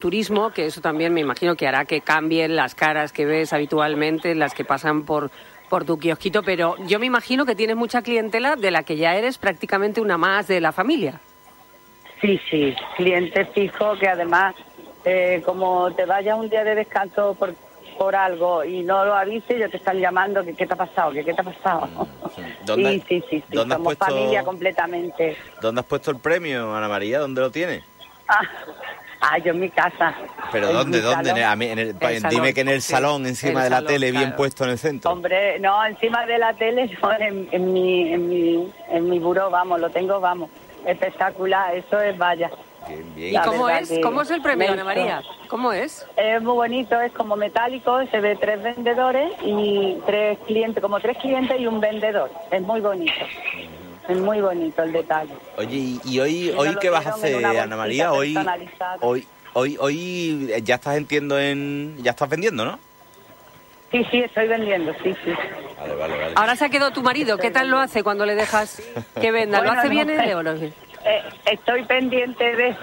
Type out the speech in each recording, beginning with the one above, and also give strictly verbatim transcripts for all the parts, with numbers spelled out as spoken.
turismo, que eso también me imagino que hará que cambien las caras que ves habitualmente, las que pasan por, por tu kiosquito, pero yo me imagino que tienes mucha clientela de la que ya eres prácticamente una más de la familia. Sí, sí, cliente fijo que además, eh, como te vayas un día de descanso por, por algo y no lo avises, ya te están llamando, que qué te ha pasado, que qué te ha pasado. ¿Dónde, sí, sí, sí, sí. ¿dónde somos has puesto, familia completamente. ¿Dónde has puesto el premio, Ana María? ¿Dónde lo tienes? Ah, ah yo en mi casa. ¿Pero en dónde? ¿Dónde? Salón. A mí, en el, el dime salón, que en el sí. salón, encima el de la salón, tele, claro. bien puesto en el centro. Hombre, no, encima de la tele, no, en, en mi en mi en mi buró, vamos, lo tengo, vamos. Espectacular, eso es vaya. Bien, bien. ¿Y cómo verdad es? que ¿Cómo es el premio, me Ana hizo- María? ¿Cómo es? Es muy bonito, es como metálico, se ve tres vendedores y tres clientes, como tres clientes y un vendedor. Es muy bonito. Es muy bonito el detalle. Oye, ¿y, y hoy, nos hoy lo qué vas a dieron en hacer, una Ana bolsita María? Hoy, personalizada. hoy, hoy, hoy ya estás entiendo en, ya estás vendiendo, ¿no? Sí, sí, estoy vendiendo, sí, sí. Vale, vale, vale. Ahora se ha quedado tu marido. ¿Qué tal lo hace cuando le dejas que venda? ¿Lo Bueno, hace no bien sé. él o no? Eh, estoy pendiente de...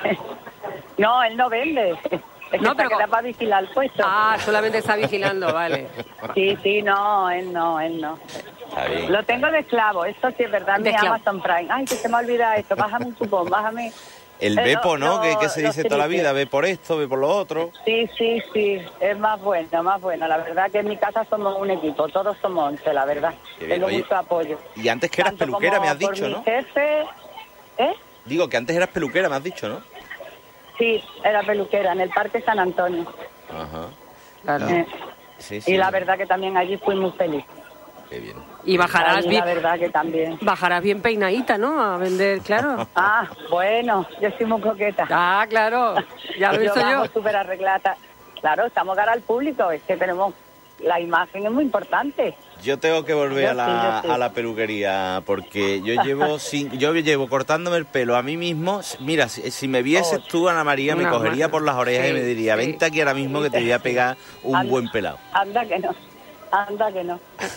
No, él no vende. Es No, que pero se queda co- para vigilar el puesto. Ah, solamente está vigilando, vale. Sí, sí, no, él no, él no. Está bien. Lo tengo de esclavo, eso sí es verdad, De mi esclavo. Amazon Prime. Ay, que se me olvida esto, bájame un cupón, bájame... El Eh, Bepo, lo- ¿no? Que, que se lo dice toda la triste. vida, ve por esto, ve por lo otro. Sí, sí, sí, es más bueno, más bueno. La verdad que en mi casa somos un equipo, todos somos once, la verdad. Qué bien. Tengo Oye, mucho apoyo. Y antes que eras Tanto peluquera, como me has por dicho, mi ¿no? jefe, ¿eh? Digo que antes eras peluquera, me has dicho, ¿no? Sí, era peluquera en el Parque San Antonio. Ajá. Claro. Eh, Sí, sí. y la verdad que también allí fui muy feliz. Qué bien. Y bajarás Allí bien, la verdad que también. bajarás bien peinadita, ¿no? A vender, claro. Ah, bueno, yo soy muy coqueta. Ah, claro. Ya lo he yo visto bajo yo. súper arreglada. Claro, estamos cara al público, es que tenemos... La imagen es muy importante. Yo tengo que volver Yo a la, sí, yo sí. a la peluquería porque yo llevo sin, yo llevo cortándome el pelo a mí mismo. Mira, si, si me vieses Oh. tú, Ana María, me Una cogería mano. por las orejas Sí, y me diría, sí. vente aquí ahora mismo que te voy a pegar un Anda- buen pelado. Anda que no, anda que no.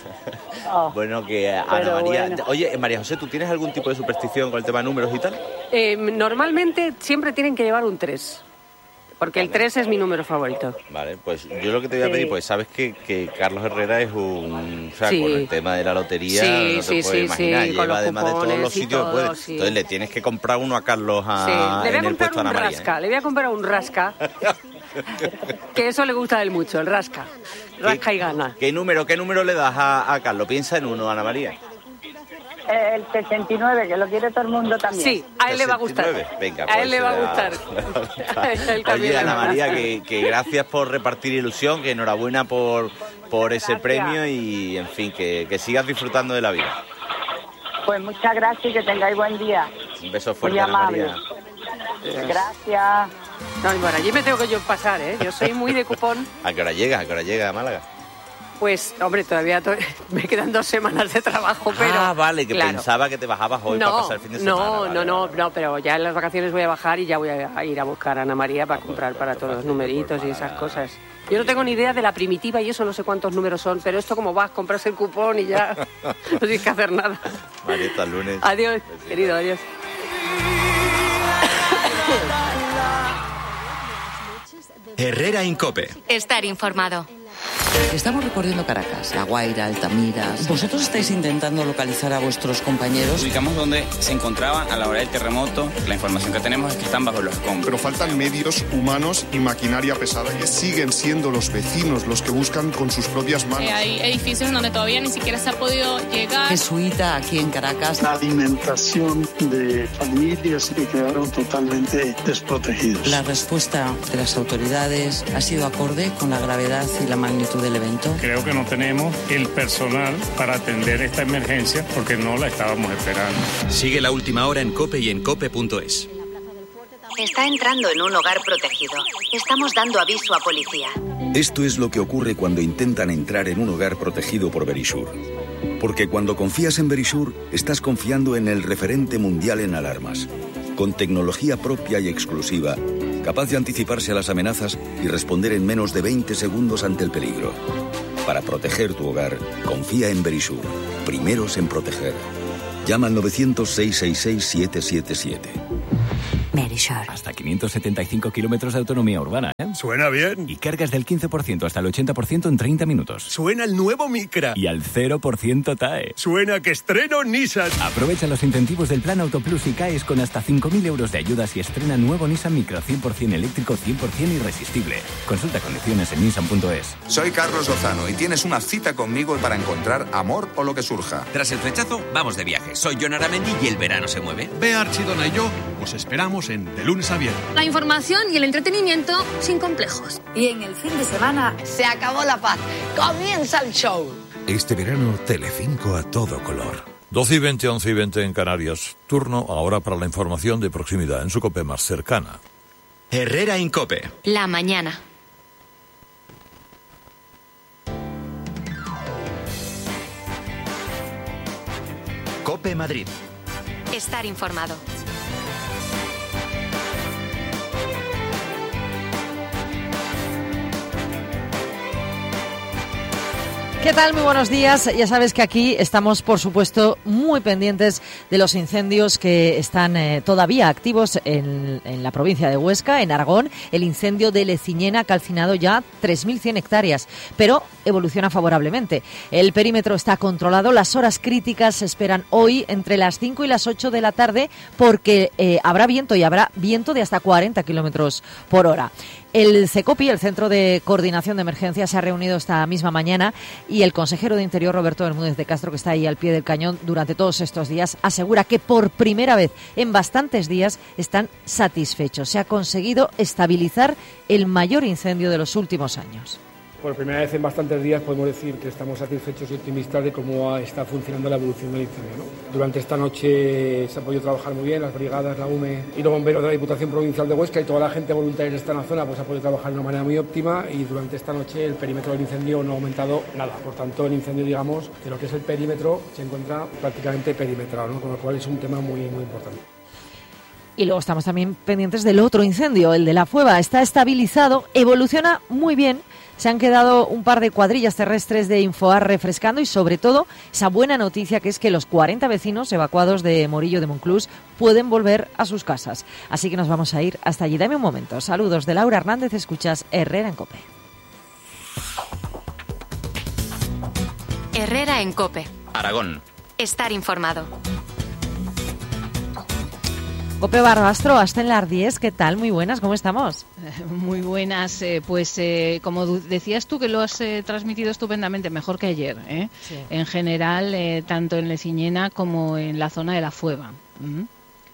Oh, Bueno, que Ana Pero María... bueno. Oye, María José, ¿tú tienes algún tipo de superstición con el tema de números y tal? Eh, normalmente siempre tienen que llevar un tres. Porque el tres es mi número favorito. Vale, pues yo lo que te voy a Sí. pedir, pues sabes que, que Carlos Herrera es un... O sea, Sí. con el tema de la lotería, Sí, no te sí, puedes sí, imaginar, sí, con lleva los además de todos los cupones y sitios que todo, puede. sí. Entonces le tienes que comprar uno a Carlos a, Sí. Le voy en a el comprar puesto de un Ana María. rasca. ¿eh? Le voy a comprar un rasca. Que eso le gusta a él mucho, el rasca. Rasca y gana. ¿Qué número, qué número le das a, a Carlos? Piensa en uno, Ana María. eh, el sesenta y nueve, que lo quiere todo el mundo también. Sí, a él le va a gustar. sesenta y nueve. Venga, a él pues le va a será- gustar. A él también Oye, le Ana va a María, gustar. que, que gracias por repartir ilusión, que enhorabuena por, por ese Gracias. premio y, en fin, que, que sigas disfrutando de la vida. Pues muchas gracias y que tengáis buen día. Un beso fuerte, Muy Ana amable. María. Gracias. No, y por allí me tengo que yo pasar, ¿eh? Yo soy muy de cupón. ¿A qué hora llegas? ¿A qué hora llegas a Málaga? Pues, hombre, todavía to- me quedan dos semanas de trabajo, pero... ah, vale, que claro. pensaba que te bajabas hoy no, para pasar el fin de semana. No, Vale, no, no, vale. no, pero ya en las vacaciones voy a bajar y ya voy a ir a buscar a Ana María para comprar para todos los numeritos y esas cosas. Yo no tengo ni idea de la primitiva y eso, no sé cuántos números son, pero esto como vas, compras el cupón y ya no tienes que hacer nada. Vale, hasta el lunes. Adiós, querido, adiós. Herrera Incope. Estar informado. Estamos recorriendo Caracas, La Guaira, Altamira. ¿Vosotros estáis intentando localizar a vuestros compañeros? Ubicamos donde se encontraban a la hora del terremoto. La información que tenemos es que están bajo los escombros. Pero faltan medios humanos y maquinaria pesada que siguen siendo los vecinos los que buscan con sus propias manos. Eh, hay edificios donde todavía ni siquiera se ha podido llegar. Jesuita, aquí en Caracas. La alimentación de familias que quedaron totalmente desprotegidos. La respuesta de las autoridades ha sido acorde con la gravedad y la magnitud del evento. Creo que no tenemos el personal para atender esta emergencia porque no la estábamos esperando. Sigue la última hora en COPE y en cope punto es. Está entrando en un hogar protegido. Estamos dando aviso a policía. Esto es lo que ocurre cuando intentan entrar en un hogar protegido por Verisure. Porque cuando confías en Verisure, estás confiando en el referente mundial en alarmas. Con tecnología propia y exclusiva, capaz de anticiparse a las amenazas y responder en menos de veinte segundos ante el peligro. Para proteger tu hogar, confía en Verisure. Primeros en proteger. Llama al novecientos, seiscientos sesenta y seis, siete siete siete. Verisure. Hasta quinientos setenta y cinco kilómetros de autonomía urbana, ¿eh? Suena bien. Y cargas del quince por ciento hasta el ochenta por ciento en treinta minutos. Suena el nuevo Micra. Y al cero por ciento T A E. Suena que estreno Nissan. Aprovecha los incentivos del Plan Autoplus y caes con hasta cinco mil euros de ayudas y estrena nuevo Nissan Micra cien por ciento eléctrico, cien por ciento irresistible. Consulta condiciones en nissan punto es. Soy Carlos Lozano y tienes una cita conmigo para encontrar amor o lo que surja. Tras el flechazo, vamos de viaje. Soy Jon Aramendi y el verano se mueve. Bea Archidona y yo os esperamos en De Lunes a Viernes. La información y el entretenimiento sin complejos. Y en el fin de semana se acabó la paz. Comienza el show. Este verano, Telecinco a todo color. doce y veinte, once y veinte en Canarias. Turno ahora para la información de proximidad en su COPE más cercana. Herrera en COPE. La mañana. COPE Madrid. Estar informado. ¿Qué tal? Muy buenos días. Ya sabes que aquí estamos, por supuesto, muy pendientes de los incendios que están eh, todavía activos en, en la provincia de Huesca, en Aragón. El incendio de Leciñena ha calcinado ya tres mil cien hectáreas, pero evoluciona favorablemente. El perímetro está controlado. Las horas críticas se esperan hoy entre las cinco y las ocho de la tarde porque eh, habrá viento y habrá viento de hasta cuarenta kilómetros por hora. El CECOPI, el Centro de Coordinación de Emergencias, se ha reunido esta misma mañana y el consejero de Interior, Roberto Bermúdez de Castro, que está ahí al pie del cañón durante todos estos días, asegura que por primera vez en bastantes días están satisfechos. Se ha conseguido estabilizar el mayor incendio de los últimos años. Por primera vez en bastantes días podemos decir que estamos satisfechos y optimistas de cómo está funcionando la evolución del incendio, ¿no? Durante esta noche se ha podido trabajar muy bien, las brigadas, la U M E y los bomberos de la Diputación Provincial de Huesca y toda la gente voluntaria que está en la zona pues ha podido trabajar de una manera muy óptima y durante esta noche el perímetro del incendio no ha aumentado nada. Por tanto, el incendio, digamos, que lo que es el perímetro se encuentra prácticamente perimetrado, ¿no? Con lo cual es un tema muy, muy importante. Y luego estamos también pendientes del otro incendio, el de La Fueva. Está estabilizado, evoluciona muy bien. Se han quedado un par de cuadrillas terrestres de Infoar refrescando y, sobre todo, esa buena noticia que es que los cuarenta vecinos evacuados de Morillo de Monclús pueden volver a sus casas. Así que nos vamos a ir hasta allí. Dame un momento. Saludos de Laura Hernández. Escuchas Herrera en COPE. Herrera en COPE. Aragón. Estar informado. Cope Barbastro, hasta en las diez, ¿qué tal? Muy buenas, ¿cómo estamos? Muy buenas, eh, pues eh, como decías tú que lo has eh, transmitido estupendamente, mejor que ayer, ¿eh? Sí. En general, eh, tanto en Leciñena como en la zona de La Fueva. ¿Mm?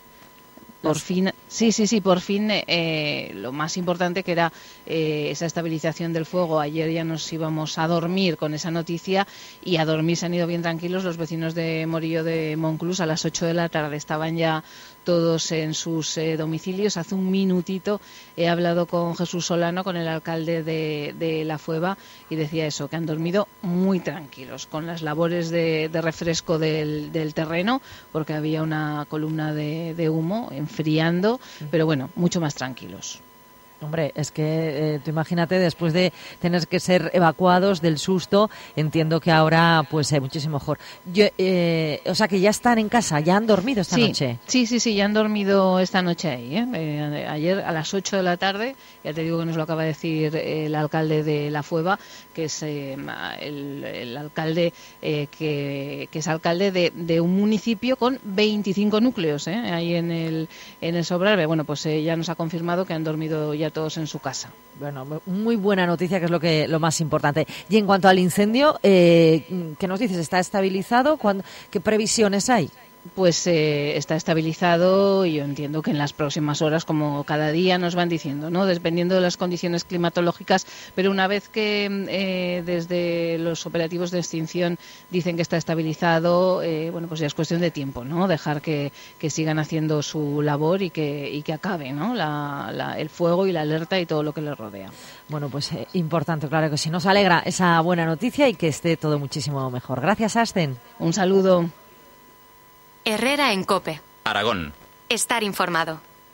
Por fin, sí, sí, sí, por fin eh, lo más importante que era eh, esa estabilización del fuego. Ayer ya nos íbamos a dormir con esa noticia y a dormir se han ido bien tranquilos los vecinos de Morillo de Monclús. A las ocho de la tarde estaban ya todos en sus eh, domicilios. Hace un minutito he hablado con Jesús Solano, con el alcalde de, de La Fueva, y decía eso, que han dormido muy tranquilos con las labores de, de refresco del, del terreno, porque había una columna de, de humo enfriando, pero bueno, mucho más tranquilos. Hombre, es que eh, tú imagínate, después de tener que ser evacuados del susto, entiendo que ahora pues eh, muchísimo mejor. Yo, eh, o sea, que ya están en casa, ya han dormido esta sí, noche. Sí, sí, sí, ya han dormido esta noche ahí. ¿eh? Eh, ayer a las ocho de la tarde, ya te digo que nos lo acaba de decir el alcalde de La Fueva, que es eh, el, el alcalde eh, que, que es alcalde de, de un municipio con veinticinco núcleos, ¿eh? ahí en el, en el Sobrarbe. Bueno, pues eh, ya nos ha confirmado que han dormido ya todos en su casa. Bueno, muy buena noticia, que es lo que lo más importante. Y en cuanto al incendio, eh, ¿qué nos dices? ¿Está estabilizado? ¿Cuándo, ¿Qué previsiones hay? Pues eh, está estabilizado y yo entiendo que en las próximas horas, como cada día nos van diciendo, ¿no? Dependiendo de las condiciones climatológicas, pero una vez que eh, desde los operativos de extinción dicen que está estabilizado, eh, bueno, pues ya es cuestión de tiempo, ¿no? Dejar que, que sigan haciendo su labor y que, y que acabe, ¿no? La, la, el fuego y la alerta y todo lo que les rodea. Bueno, pues eh, importante, claro que sí. Nos alegra esa buena noticia y que esté todo muchísimo mejor. Gracias, Asten. Un saludo. Herrera en COPE. Aragón. Estar informado.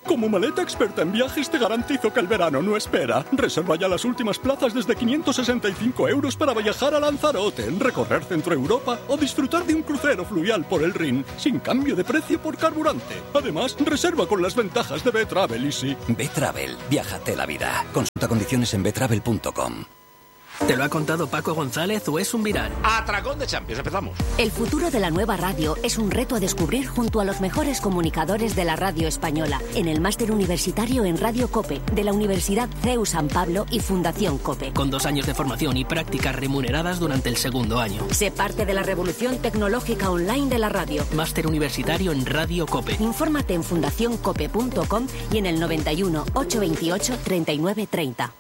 Como maleta experta en viajes te garantizo que el verano no espera. Reserva ya las últimas plazas desde quinientos sesenta y cinco euros para viajar a Lanzarote, recorrer Centro Europa o disfrutar de un crucero fluvial por el Rin, sin cambio de precio por carburante. Además, reserva con las ventajas de B-Travel Easy. B-Travel, viájate la vida. Consulta condiciones en betravel punto com. ¿Te lo ha contado Paco González o es un viral? Atracón de Champions, empezamos. El futuro de la nueva radio es un reto a descubrir junto a los mejores comunicadores de la radio española en el máster universitario en Radio COPE de la Universidad C E U San Pablo y Fundación COPE. Con dos años de formación y prácticas remuneradas durante el segundo año. Sé parte de la revolución tecnológica online de la radio. Máster universitario en Radio COPE. Infórmate en fundación cope punto com y en el noventa y uno, ochocientos veintiocho, treinta y nueve treinta.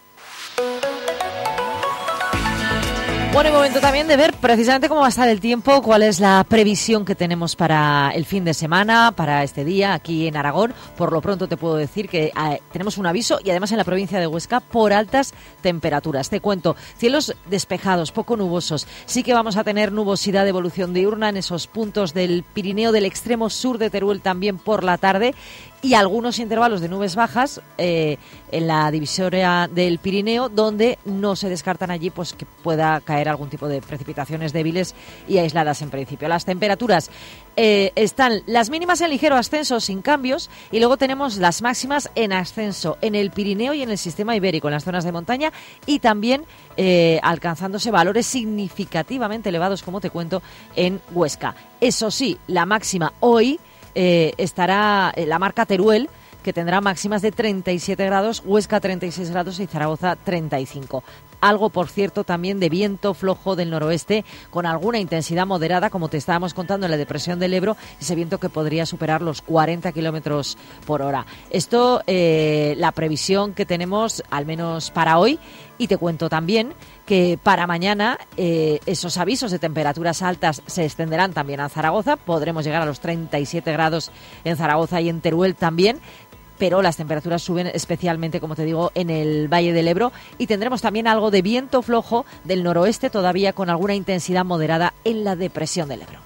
Bueno, y momento también de ver precisamente cómo va a estar el tiempo, cuál es la previsión que tenemos para el fin de semana, para este día aquí en Aragón. Por lo pronto te puedo decir que eh, tenemos un aviso y además en la provincia de Huesca por altas temperaturas. Te cuento, cielos despejados, poco nubosos. Sí que vamos a tener nubosidad de evolución diurna en esos puntos del Pirineo, del extremo sur de Teruel también por la tarde. Y algunos intervalos de nubes bajas eh, en la divisoria del Pirineo, donde no se descartan allí pues que pueda caer algún tipo de precipitaciones débiles y aisladas en principio. Las temperaturas eh, están las mínimas en ligero ascenso sin cambios y luego tenemos las máximas en ascenso en el Pirineo y en el sistema ibérico, en las zonas de montaña y también eh, alcanzándose valores significativamente elevados, como te cuento, en Huesca. Eso sí, la máxima hoy Eh, estará eh, la marca Teruel, que tendrá máximas de treinta y siete grados, Huesca treinta y seis grados y Zaragoza treinta y cinco. Algo, por cierto, también de viento flojo del noroeste con alguna intensidad moderada, como te estábamos contando en la depresión del Ebro, ese viento que podría superar los cuarenta kilómetros por hora. Esto, eh, la previsión que tenemos, al menos para hoy, y te cuento también que para mañana eh, esos avisos de temperaturas altas se extenderán también a Zaragoza. Podremos llegar a los treinta y siete grados en Zaragoza y en Teruel también, pero las temperaturas suben especialmente, como te digo, en el Valle del Ebro y tendremos también algo de viento flojo del noroeste todavía con alguna intensidad moderada en la depresión del Ebro.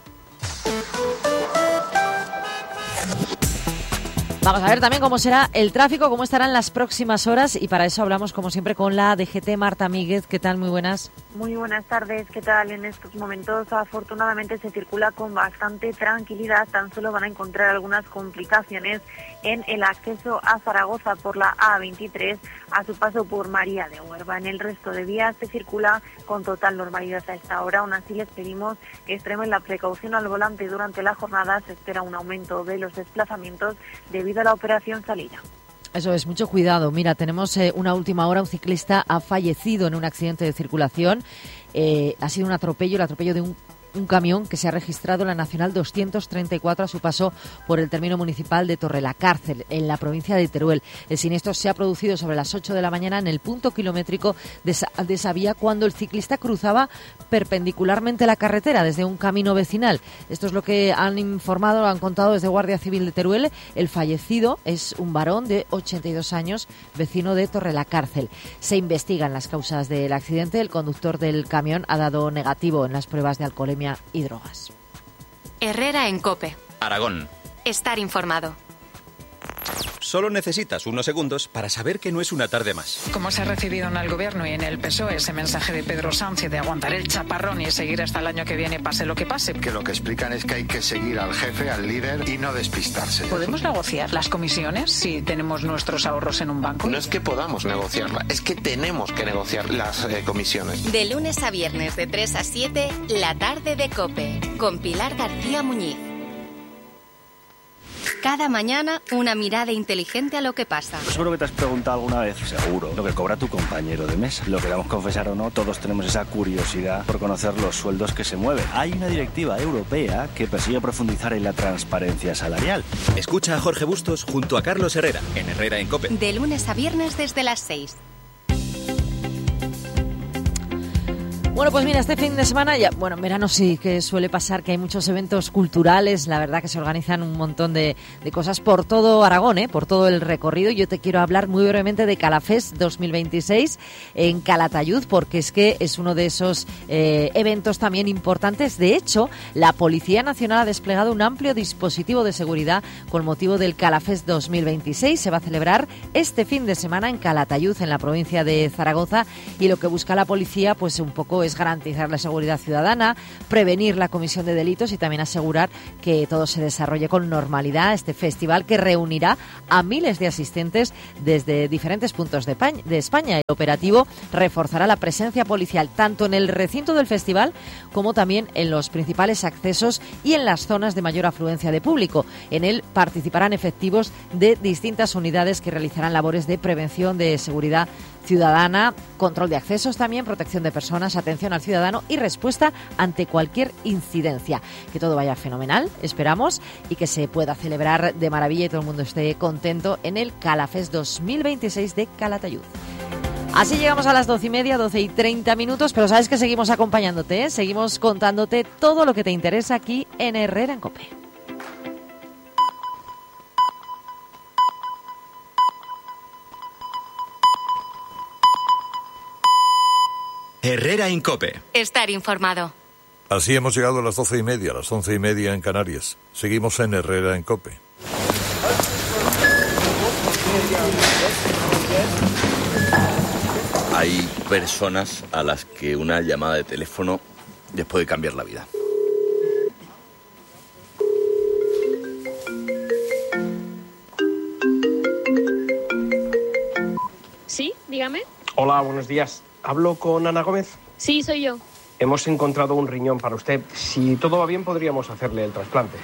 Vamos a ver también cómo será el tráfico, cómo estarán las próximas horas y para eso hablamos como siempre con la D G T Marta Míguez. ¿Qué tal? Muy buenas. Muy buenas tardes. ¿Qué tal? En estos momentos afortunadamente se circula con bastante tranquilidad. Tan solo van a encontrar algunas complicaciones en el acceso a Zaragoza por la A veintitrés a su paso por María de Huerva. En el resto de vías se circula con total normalidad a esta hora. Aún así les pedimos que extremen la precaución al volante durante la jornada. Se espera un aumento de los desplazamientos debido a la operación salida. Eso es, mucho cuidado. Mira, tenemos eh, una última hora. Un ciclista ha fallecido en un accidente de circulación. Eh, ha sido un atropello, el atropello de un un camión que se ha registrado en la Nacional doscientos treinta y cuatro a su paso por el término municipal de Torrelacárcel, en la provincia de Teruel. El siniestro se ha producido sobre las ocho de la mañana en el punto kilométrico de esa, de esa vía cuando el ciclista cruzaba perpendicularmente la carretera desde un camino vecinal. Esto es lo que han informado, lo han contado desde Guardia Civil de Teruel. El fallecido es un varón de ochenta y dos años, vecino de Torrelacárcel. Se investigan las causas del accidente. El conductor del camión ha dado negativo en las pruebas de alcoholemia y drogas. Herrera en COPE. Aragón. Estar informado. Solo necesitas unos segundos para saber que no es una tarde más. ¿Cómo se ha recibido en el Gobierno y en el P S O E ese mensaje de Pedro Sánchez de aguantar el chaparrón y seguir hasta el año que viene, pase lo que pase? Que lo que explican es que hay que seguir al jefe, al líder y no despistarse. ¿Podemos negociar las comisiones si tenemos nuestros ahorros en un banco? No es que podamos negociarla, es que tenemos que negociar las eh, comisiones. De lunes a viernes de tres a siete, la tarde de COPE, con Pilar García Muñiz. Cada mañana, una mirada inteligente a lo que pasa. Seguro que te has preguntado alguna vez, seguro, lo que cobra tu compañero de mesa. Lo queramos confesar o no, todos tenemos esa curiosidad por conocer los sueldos que se mueven. Hay una directiva europea que persigue profundizar en la transparencia salarial. Escucha a Jorge Bustos junto a Carlos Herrera, en Herrera en COPE. De lunes a viernes desde las seis. Bueno, pues mira, este fin de semana, ya, bueno, en verano sí que suele pasar que hay muchos eventos culturales, la verdad que se organizan un montón de, de cosas por todo Aragón, ¿eh? Por todo el recorrido. Yo te quiero hablar muy brevemente de Calafest dos mil veintiséis en Calatayud, porque es que es uno de esos eh, eventos también importantes. De hecho, la Policía Nacional ha desplegado un amplio dispositivo de seguridad con motivo del Calafest dos mil veintiséis. Se va a celebrar este fin de semana en Calatayud, en la provincia de Zaragoza, y lo que busca la policía, pues un poco es garantizar la seguridad ciudadana, prevenir la comisión de delitos y también asegurar que todo se desarrolle con normalidad. Este festival que reunirá a miles de asistentes desde diferentes puntos de España. El operativo reforzará la presencia policial tanto en el recinto del festival como también en los principales accesos y en las zonas de mayor afluencia de público. En él participarán efectivos de distintas unidades que realizarán labores de prevención, de seguridad ciudadana, control de accesos también, protección de personas, atención al ciudadano y respuesta ante cualquier incidencia. Que todo vaya fenomenal, esperamos, y que se pueda celebrar de maravilla y todo el mundo esté contento en el Calafest dos mil veintiséis de Calatayud. Así llegamos a las doce y media, doce y treinta minutos, pero sabes que seguimos acompañándote, ¿eh? Seguimos contándote todo lo que te interesa aquí en Herrera en COPE. Herrera en COPE. Estar informado. Así hemos llegado a las doce y media, a las once y media en Canarias. Seguimos en Herrera en COPE. Hay personas a las que una llamada de teléfono les puede cambiar la vida. Sí, dígame. Hola, buenos días. ¿Hablo con Ana Gómez? Sí, soy yo. Hemos encontrado un riñón para usted. Si todo va bien, podríamos hacerle el trasplante.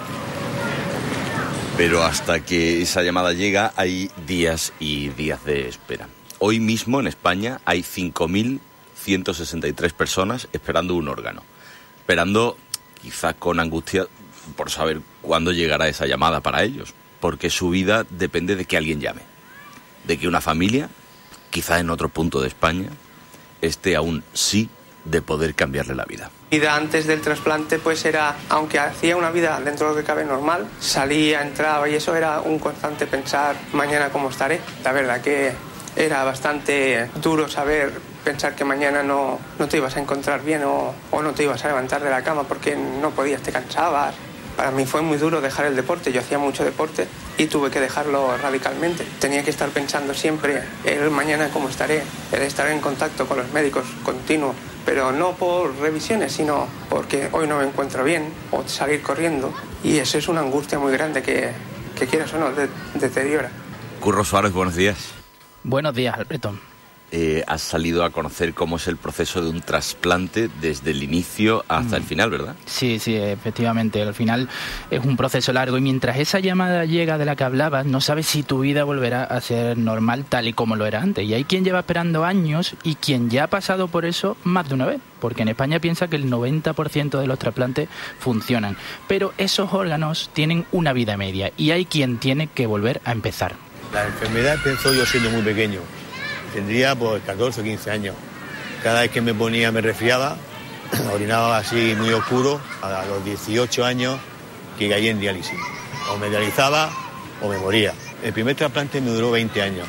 Pero hasta que esa llamada llega, hay días y días de espera. Hoy mismo en España hay cinco mil ciento sesenta y tres personas esperando un órgano. Esperando, quizá con angustia, por saber cuándo llegará esa llamada para ellos. Porque su vida depende de que alguien llame. De que una familia, quizá en otro punto de España, esté a un sí de poder cambiarle la vida. Vida antes del trasplante pues era, aunque hacía una vida dentro de lo que cabe normal, salía, entraba y eso era un constante pensar mañana cómo estaré. La verdad que era bastante duro saber, pensar que mañana no, no te ibas a encontrar bien o, o no te ibas a levantar de la cama porque no podías, te cansabas. Para mí fue muy duro dejar el deporte, yo hacía mucho deporte y tuve que dejarlo radicalmente. Tenía que estar pensando siempre el mañana cómo estaré, el estar en contacto con los médicos continuo, pero no por revisiones, sino porque hoy no me encuentro bien o salir corriendo y eso es una angustia muy grande que, que quieras o no, de, deteriora. Curro Suárez, buenos días. Buenos días, Alberto. Eh, has salido a conocer cómo es el proceso de un trasplante desde el inicio hasta mm. el final, ¿verdad? Sí, sí, efectivamente. Al final es un proceso largo y mientras esa llamada llega de la que hablabas, no sabes si tu vida volverá a ser normal tal y como lo era antes. Y hay quien lleva esperando años y quien ya ha pasado por eso más de una vez. Porque en España piensa que el noventa por ciento de los trasplantes funcionan. Pero esos órganos tienen una vida media y hay quien tiene que volver a empezar. La enfermedad empezó yo siendo muy pequeño. Tendría pues catorce o quince años. Cada vez que me ponía, me resfriaba, orinaba así muy oscuro. A los dieciocho años que caí en diálisis. O me dializaba o me moría. El primer trasplante me duró veinte años.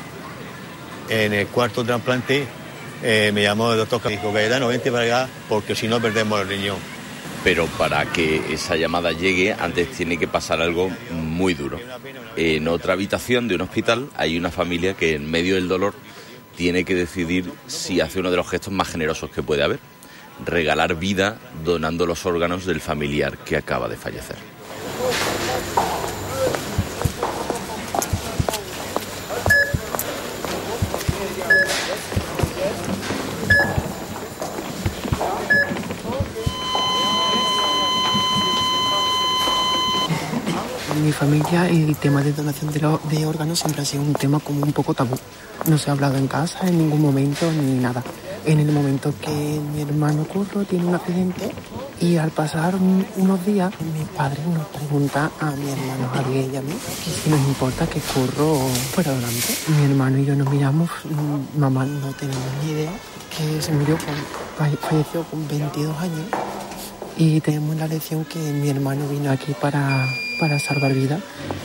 En el cuarto trasplante eh, me llamó el doctor y dijo, Cayetano, vente para acá porque si no perdemos el riñón. Pero para que esa llamada llegue, antes tiene que pasar algo muy duro. En otra habitación de un hospital hay una familia que en medio del dolor tiene que decidir si hace uno de los gestos más generosos que puede haber: regalar vida donando los órganos del familiar que acaba de fallecer. En mi familia el tema de donación de, lo, de órganos siempre ha sido un tema como un poco tabú. No se ha hablado en casa en ningún momento ni nada. En el momento que mi hermano Curro tiene un accidente, Y al pasar un, unos días, mi padre nos pregunta a mi hermano Javier y a mí que si nos importa que Curro fuera donante. Mi hermano y yo nos miramos, mamá no tenemos ni idea, que se murió con, falleció con veintidós años y tenemos la lección que mi hermano vino aquí para, para salvar vidas.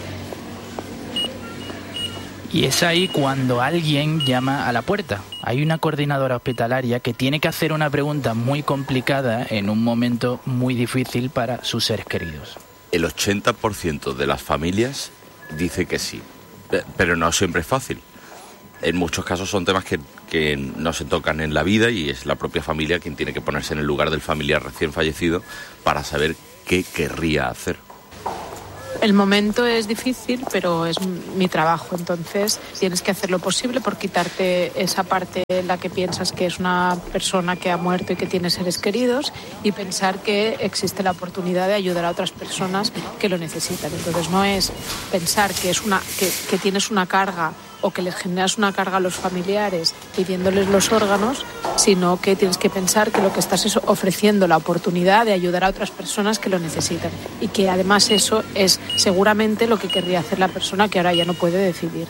Y es ahí cuando alguien llama a la puerta. Hay una coordinadora hospitalaria que tiene que hacer una pregunta muy complicada en un momento muy difícil para sus seres queridos. El ochenta por ciento de las familias dice que sí, pero no siempre es fácil. En muchos casos son temas que, que no se tocan en la vida y es la propia familia quien tiene que ponerse en el lugar del familiar recién fallecido para saber qué querría hacer. El momento es difícil, pero es mi trabajo, entonces tienes que hacer lo posible por quitarte esa parte en la que piensas que es una persona que ha muerto y que tiene seres queridos y pensar que existe la oportunidad de ayudar a otras personas que lo necesitan. Entonces no es pensar que, es una, que, que tienes una carga o que les generas una carga a los familiares pidiéndoles los órganos, sino que tienes que pensar que lo que estás es ofreciendo la oportunidad de ayudar a otras personas que lo necesitan y que además eso es seguramente lo que querría hacer la persona que ahora ya no puede decidir.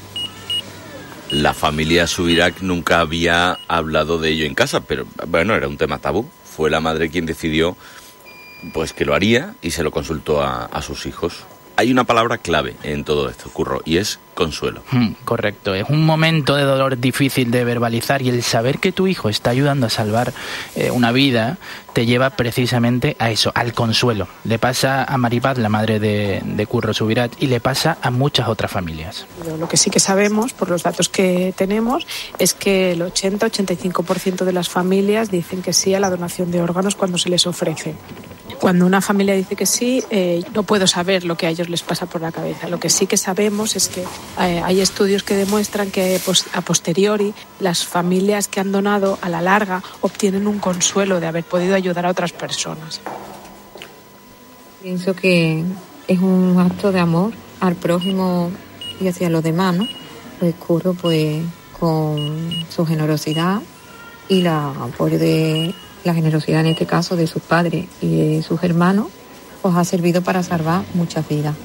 La familia Subirac nunca había hablado de ello en casa, pero bueno, era un tema tabú. Fue la madre quien decidió pues que lo haría y se lo consultó a, a sus hijos. Hay una palabra clave en todo esto, Curro, y es consuelo. Mm, correcto, es un momento de dolor difícil de verbalizar y el saber que tu hijo está ayudando a salvar eh, una vida te lleva precisamente a eso, al consuelo. Le pasa a Maripaz, la madre de, de Curro Subirac, y le pasa a muchas otras familias. Lo que sí que sabemos, por los datos que tenemos, es que el ochenta a ochenta y cinco por ciento de las familias dicen que sí a la donación de órganos cuando se les ofrece. Cuando una familia dice que sí, eh, no puedo saber lo que a ellos les pasa por la cabeza. Lo que sí que sabemos es que eh, hay estudios que demuestran que a posteriori las familias que han donado a la larga obtienen un consuelo de haber podido ayudar a otras personas. Pienso que es un acto de amor al prójimo y hacia los demás, ¿no? Lo Curro pues con su generosidad y la apoyo de la generosidad en este caso de sus padres y de sus hermanos, pues ha servido para salvar muchas vidas.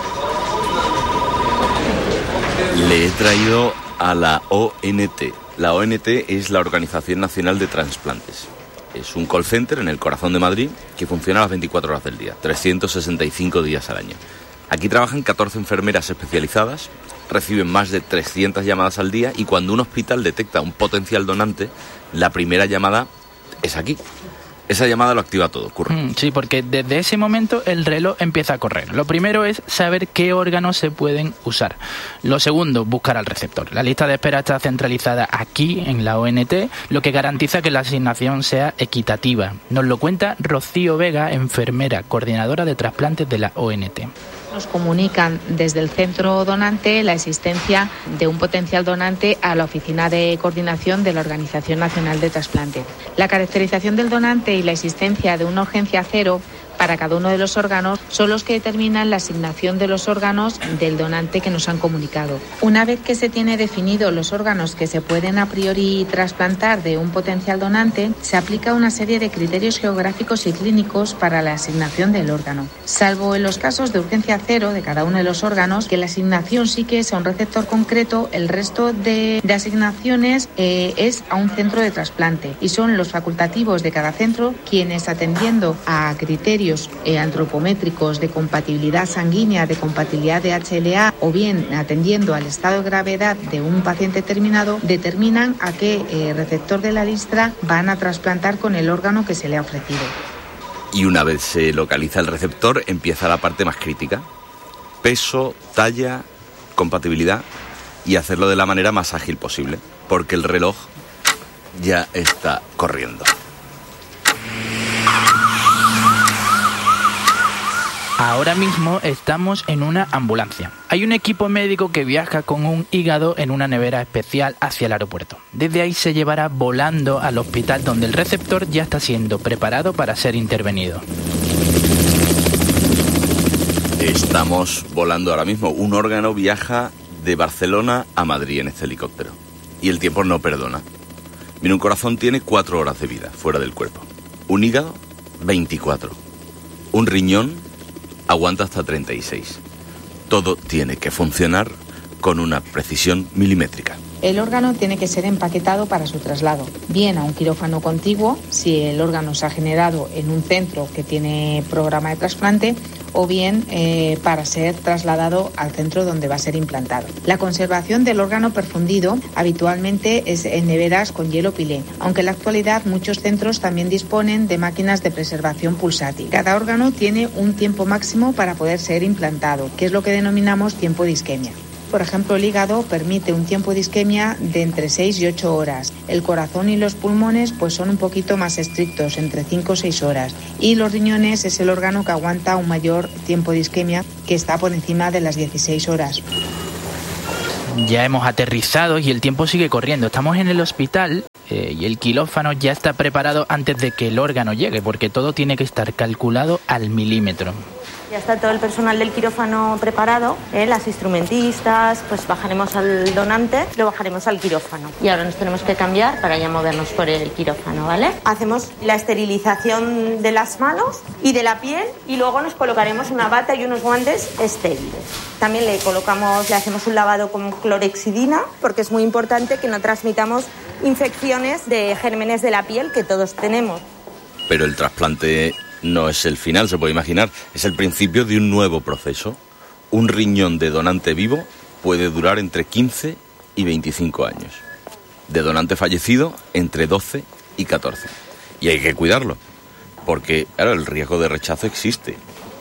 Le he traído a la O N T. La O N T es la Organización Nacional de Transplantes. Es un call center en el corazón de Madrid que funciona a las veinticuatro horas del día, trescientos sesenta y cinco días al año. Aquí trabajan catorce enfermeras especializadas, reciben más de trescientas llamadas al día y cuando un hospital detecta un potencial donante, la primera llamada es aquí. Esa llamada lo activa todo, Curro. Mm, sí, porque desde ese momento el reloj empieza a correr. Lo primero es saber qué órganos se pueden usar. Lo segundo, buscar al receptor. La lista de espera está centralizada aquí, en la O N T, lo que garantiza que la asignación sea equitativa. Nos lo cuenta Rocío Vega, enfermera, coordinadora de trasplantes de la O N T. Nos comunican desde el centro donante la existencia de un potencial donante a la oficina de coordinación de la Organización Nacional de Trasplante. La caracterización del donante y la existencia de una urgencia cero para cada uno de los órganos son los que determinan la asignación de los órganos del donante que nos han comunicado. Una vez que se tiene definido los órganos que se pueden a priori trasplantar de un potencial donante, se aplica una serie de criterios geográficos y clínicos para la asignación del órgano. Salvo en los casos de urgencia cero de cada uno de los órganos, que la asignación sí que es a un receptor concreto, el resto de, de asignaciones eh, es a un centro de trasplante y son los facultativos de cada centro quienes, atendiendo a criterios Eh, antropométricos de compatibilidad sanguínea, de compatibilidad de H L A o bien atendiendo al estado de gravedad de un paciente terminado, determinan a qué eh, receptor de la lista van a trasplantar con el órgano que se le ha ofrecido. Y una vez se localiza el receptor, empieza la parte más crítica. Peso, talla, compatibilidad y hacerlo de la manera más ágil posible, porque el reloj ya está corriendo. Ahora mismo estamos en una ambulancia. Hay un equipo médico que viaja con un hígado en una nevera especial hacia el aeropuerto. Desde ahí se llevará volando al hospital donde el receptor ya está siendo preparado para ser intervenido. Estamos volando ahora mismo. Un órgano viaja de Barcelona a Madrid en este helicóptero. Y el tiempo no perdona. Mira, un corazón tiene cuatro horas de vida fuera del cuerpo. Un hígado, veinticuatro. Un riñón aguanta hasta treinta y seis. Todo tiene que funcionar con una precisión milimétrica. El órgano tiene que ser empaquetado para su traslado, bien a un quirófano contiguo, si el órgano se ha generado en un centro que tiene programa de trasplante, o bien eh, para ser trasladado al centro donde va a ser implantado. La conservación del órgano perfundido habitualmente es en neveras con hielo pilé, aunque en la actualidad muchos centros también disponen de máquinas de preservación pulsátil. Cada órgano tiene un tiempo máximo para poder ser implantado, que es lo que denominamos tiempo de isquemia. Por ejemplo, el hígado permite un tiempo de isquemia de entre seis y ocho horas. El corazón y los pulmones pues son un poquito más estrictos, entre cinco o seis horas. Y los riñones es el órgano que aguanta un mayor tiempo de isquemia, que está por encima de las dieciséis horas. Ya hemos aterrizado y el tiempo sigue corriendo. Estamos en el hospital eh, y el quirófano ya está preparado antes de que el órgano llegue, porque todo tiene que estar calculado al milímetro. Ya está todo el personal del quirófano preparado, ¿eh? Las instrumentistas, pues bajaremos al donante, lo bajaremos al quirófano. Y ahora nos tenemos que cambiar para ya movernos por el quirófano, ¿vale? Hacemos la esterilización de las manos y de la piel y luego nos colocaremos una bata y unos guantes estériles. También le colocamos, le hacemos un lavado con clorexidina, porque es muy importante que no transmitamos infecciones de gérmenes de la piel que todos tenemos. Pero el trasplante no es el final, se puede imaginar, es el principio de un nuevo proceso. Un riñón de donante vivo puede durar entre quince y veinticinco años. De donante fallecido, entre doce y catorce. Y hay que cuidarlo, porque claro, el riesgo de rechazo existe.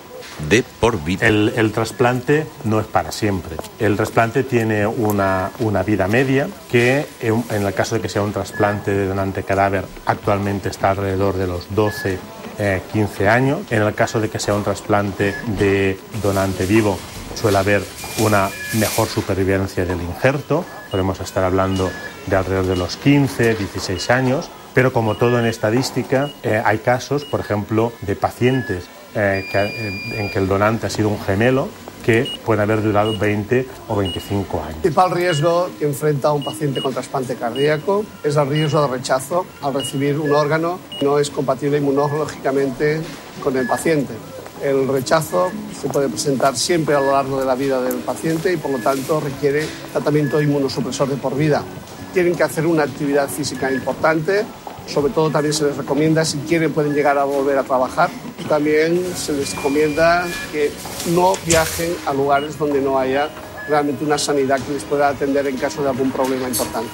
De por vida. El, el trasplante no es para siempre. El trasplante tiene una, una vida media que, en, en el caso de que sea un trasplante de donante cadáver, actualmente está alrededor de los doce, quince años. En el caso de que sea un trasplante de donante vivo, suele haber una mejor supervivencia del injerto. Podemos estar hablando de alrededor de los quince, dieciséis años. Pero como todo en estadística, eh, hay casos, por ejemplo, de pacientes eh, que, eh, en que el donante ha sido un gemelo, que pueden haber durado veinte o veinticinco años. El principal riesgo que enfrenta un paciente con trasplante cardíaco es el riesgo de rechazo al recibir un órgano que no es compatible inmunológicamente con el paciente. El rechazo se puede presentar siempre a lo largo de la vida del paciente y por lo tanto requiere tratamiento inmunosupresor de por vida. Tienen que hacer una actividad física importante. Sobre todo también se les recomienda, si quieren pueden llegar a volver a trabajar. También se les recomienda que no viajen a lugares donde no haya realmente una sanidad que les pueda atender en caso de algún problema importante.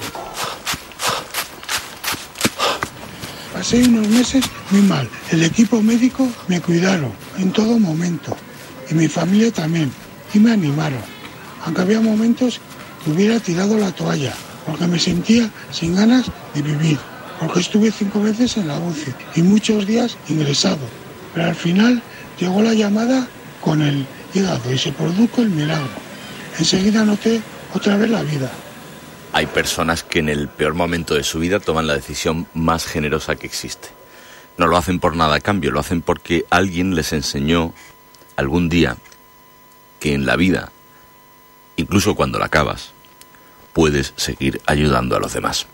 Pasé unos meses muy mal. El equipo médico me cuidaron en todo momento. Y mi familia también. Y me animaron. Aunque había momentos que hubiera tirado la toalla, porque me sentía sin ganas de vivir. Porque estuve cinco veces en la U C I y muchos días ingresado. Pero al final llegó la llamada con el hígado y se produjo el milagro. Enseguida noté otra vez la vida. Hay personas que en el peor momento de su vida toman la decisión más generosa que existe. No lo hacen por nada a cambio, lo hacen porque alguien les enseñó algún día que en la vida, incluso cuando la acabas, puedes seguir ayudando a los demás.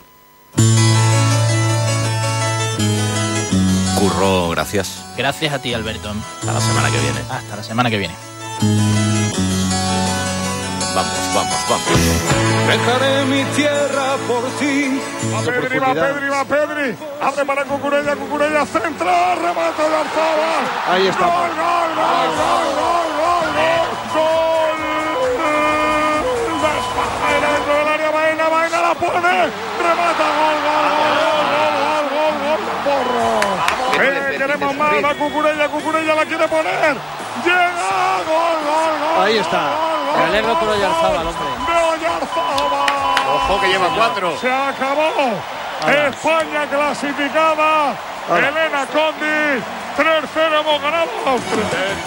Curro, gracias. Gracias a ti, Alberto. Hasta la semana que viene. Hasta la semana que viene. Vamos, vamos, vamos. Dejaré mi tierra por ti. Va Pedri, va Pedri, va Pedri. Abre para Cucurella, Cucurella centra, remata de Arzaba. Ahí está. Gol, gol, gol, gol, gol, gol, gol. Gol. Baena dentro del área, Baena, Baena la pone. Remata, gol, gol, gol, gol, gol, gol, gol, porro. Eh, queremos más, la Cucurella, Cucurella la quiere poner. Llega, gol, gol, gol. Ahí está. Me alegro por Oyarzábal, hombre. Ojo que lleva cuatro. Se acabó. Ahora. España clasificada. Ahora. Elena Condi. tres cero hemos ganado.